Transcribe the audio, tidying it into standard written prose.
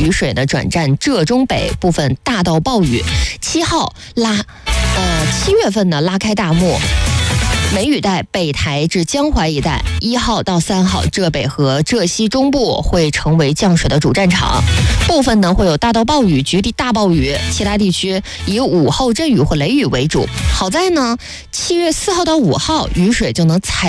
雨水呢转战浙中北部分大到暴雨。7月份呢拉开大幕。梅雨带北抬至江淮一带，1号到3号浙北和浙西中部会成为降水的主战场，部分呢会有大到暴雨、局地大暴雨，其他地区以午后阵雨或雷雨为主。好在呢，7月4号到5号雨水就能